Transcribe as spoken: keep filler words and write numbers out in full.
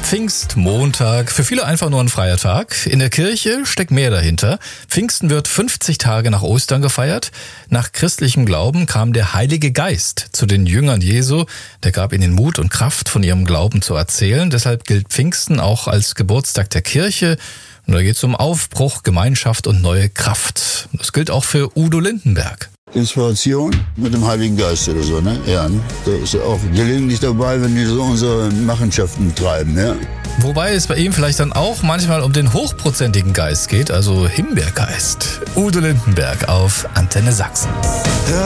Pfingstmontag, für viele einfach nur ein freier Tag. In der Kirche steckt mehr dahinter. Pfingsten wird fünfzig Tage nach Ostern gefeiert. Nach christlichem Glauben kam der Heilige Geist zu den Jüngern Jesu. Der gab ihnen Mut und Kraft, von ihrem Glauben zu erzählen. Deshalb gilt Pfingsten auch als Geburtstag der Kirche. Und da geht es um Aufbruch, Gemeinschaft und neue Kraft. Das gilt auch für Udo Lindenberg. Inspiration mit dem Heiligen Geist oder so, ne? Ja, da ist er auch gelegentlich dabei, wenn wir so unsere Machenschaften treiben, ja. Wobei es bei ihm vielleicht dann auch manchmal um den hochprozentigen Geist geht, also Himbeergeist. Udo Lindenberg auf Antenne Sachsen. Ja.